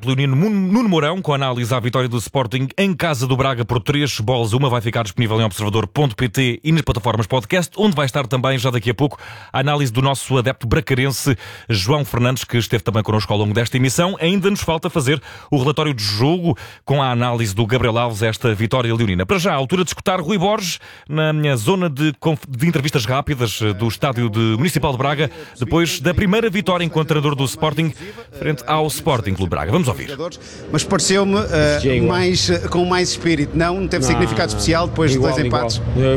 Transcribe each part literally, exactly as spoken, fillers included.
adepto leonino Nuno Mourão, com análise à vitória do Sporting em casa do Braga por três bolas a uma. Vai ficar disponível em observador ponto pt e nas plataformas podcast, onde vai estar também, já daqui a pouco, a análise do nosso adepto bracarense João Fernandes, que esteve também connosco ao longo desta emissão. Ainda nos falta fazer o relatório de jogo com a análise do Gabriel Alves a esta vitória leonina. Para já, à altura de escutar Rui Borges na minha zona de, de entrevistas rápidas do estádio de Municipal de Braga, depois da primeira vitória enquanto treinador do Sporting frente ao Sporting Clube Braga. Vamos ouvir. Mas pareceu-me uh, mais, com mais espírito, não? Não teve não, significado especial depois igual, de dois empates?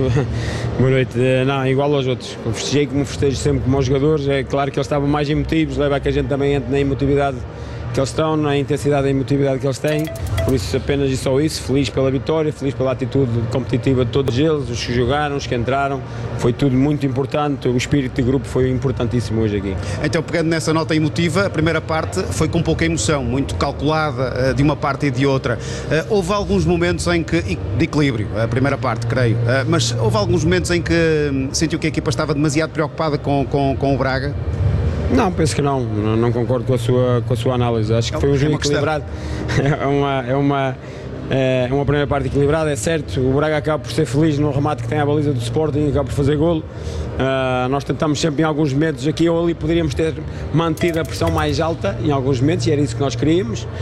Boa noite. Não, igual aos outros. Eu festejei como festejo sempre como aos jogadores. É claro que eles estavam mais emotivos, leva a que a gente também entre na emotividade que eles estão, na intensidade e emotividade que eles têm, por isso apenas e só isso, feliz pela vitória, feliz pela atitude competitiva de todos eles, os que jogaram, os que entraram, foi tudo muito importante, o espírito de grupo foi importantíssimo hoje aqui. Então, pegando nessa nota emotiva, a primeira parte foi com pouca emoção, muito calculada de uma parte e de outra. Houve alguns momentos em que, de equilíbrio, a primeira parte, creio, mas houve alguns momentos em que sentiu que a equipa estava demasiado preocupada com, com, com o Braga? Não, penso que não, não, não concordo com a sua, com a sua análise, acho que foi um jogo equilibrado, é uma, é, uma, é uma primeira parte equilibrada, é certo, o Braga acaba por ser feliz no remate que tem a baliza do Sporting, acaba por fazer golo. Uh, nós tentamos sempre em alguns momentos, aqui ou ali poderíamos ter mantido a pressão mais alta em alguns momentos e era isso que nós queríamos, uh,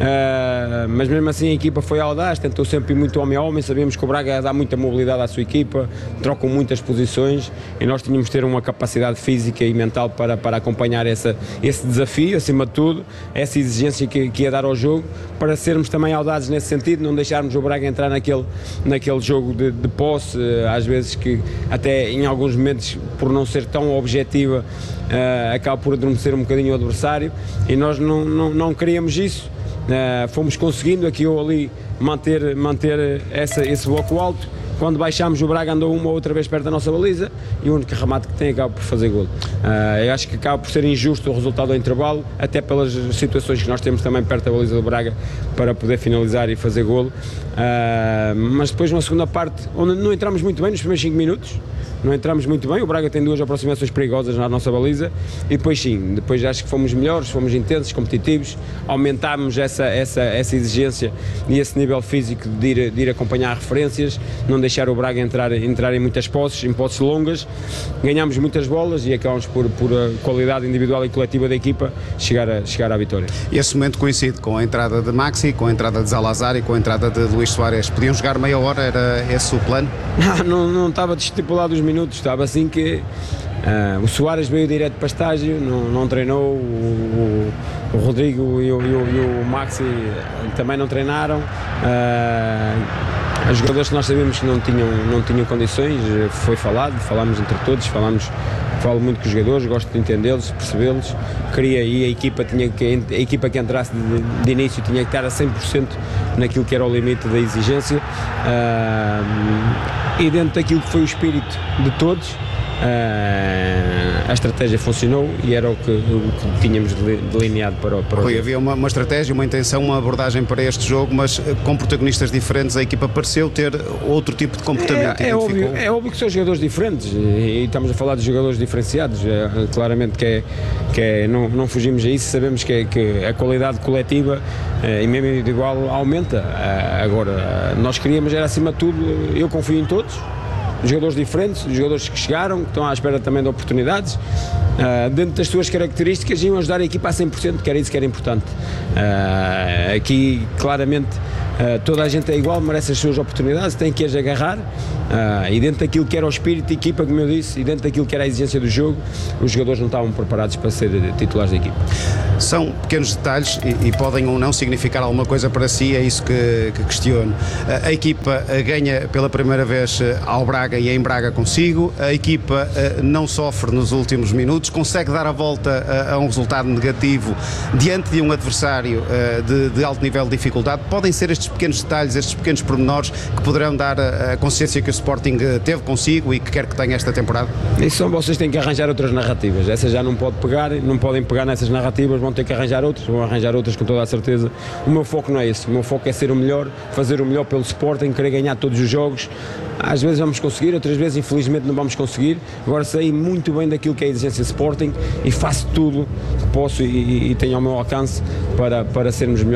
mas mesmo assim a equipa foi audaz, tentou sempre ir muito homem a homem, sabíamos que o Braga dá muita mobilidade à sua equipa, trocam muitas posições e nós tínhamos de ter uma capacidade física e mental para, para acompanhar essa, esse desafio, acima de tudo, essa exigência que, que ia dar ao jogo, para sermos também audazes nesse sentido, não deixarmos o Braga entrar naquele, naquele jogo de, de posse, às vezes que até em alguns momentos por não ser tão objetiva, uh, acaba por adormecer um bocadinho o adversário e nós não, não, não queríamos isso, uh, fomos conseguindo aqui ou ali manter, manter essa, esse bloco alto. Quando baixámos, o Braga andou uma ou outra vez perto da nossa baliza e o único remate que tem acaba por fazer golo. Uh, eu acho que acaba por ser injusto o resultado do intervalo, até pelas situações que nós temos também perto da baliza do Braga para poder finalizar e fazer golo. Uh, mas depois, na segunda parte, onde não entramos muito bem nos primeiros cinco minutos, não entramos muito bem, o Braga tem duas aproximações perigosas na nossa baliza e depois sim, depois acho que fomos melhores, fomos intensos, competitivos, aumentámos essa, essa, essa exigência e esse nível físico de ir, de ir acompanhar referências, não deixar o Braga entrar, entrar em muitas posses, em posses longas, ganhámos muitas bolas e acabamos por, por a qualidade individual e coletiva da equipa chegar, a, chegar à vitória. E esse momento coincide com a entrada de Maxi, com a entrada de Zalazar e com a entrada de Luís Soares. Podiam jogar meia hora, era esse o plano? Não, não, não estava estipulado os minutos, estava assim que uh, o Soares veio direto para estágio, não, não treinou, o, o, o Rodrigo e o, e, o, e o Maxi também não treinaram. Uh, Os jogadores que nós sabíamos que não tinham, não tinham condições, foi falado, falámos entre todos, falámos, falo muito com os jogadores, gosto de entendê-los, percebê-los, queria e a equipa, tinha que, a equipa que entrasse de, de início tinha que estar a cem por cento naquilo que era o limite da exigência, uh, e dentro daquilo que foi o espírito de todos, Uh, a estratégia funcionou e era o que, o que tínhamos delineado para o, para o Rui, havia uma, uma estratégia, uma intenção, uma abordagem para este jogo, mas com protagonistas diferentes a equipa pareceu ter outro tipo de comportamento. É, é, óbvio, é óbvio que são jogadores diferentes e, e estamos a falar de jogadores diferenciados, é, claramente que, é, que é, não, não fugimos a isso, sabemos que, é, que a qualidade coletiva é, e mesmo individual aumenta. É, agora, nós queríamos era acima de tudo, eu confio em todos, jogadores diferentes, jogadores que chegaram, que estão à espera também de oportunidades, uh, dentro das suas características, iam ajudar a equipa a cem por cento, que era isso que era importante. Uh, aqui, claramente, uh, toda a gente é igual, merece as suas oportunidades, tem que as agarrar, uh, e dentro daquilo que era o espírito de equipa, como eu disse, e dentro daquilo que era a exigência do jogo, os jogadores não estavam preparados para ser titulares da equipa. São pequenos detalhes e, e podem ou não significar alguma coisa para si, é isso que, que questiono. A, a equipa ganha pela primeira vez ao Braga e em Braga consigo, a equipa uh, não sofre nos últimos minutos, consegue dar a volta a, a um resultado negativo diante de um adversário uh, de, de alto nível de dificuldade. Podem ser estes pequenos detalhes, estes pequenos pormenores que poderão dar a, a consciência que o Sporting teve consigo e que quer que tenha esta temporada? Isso são vocês têm que arranjar outras narrativas, essa já não pode pegar, não podem pegar nessas narrativas, vão ter que arranjar outras, vão arranjar outras com toda a certeza. O meu foco não é esse, o meu foco é ser o melhor, fazer o melhor pelo Sporting, querer ganhar todos os jogos. Às vezes vamos conseguir, outras vezes infelizmente não vamos conseguir. Agora sei muito bem daquilo que é a exigência Sporting e faço tudo que posso e, e tenho ao meu alcance para, para sermos melhores.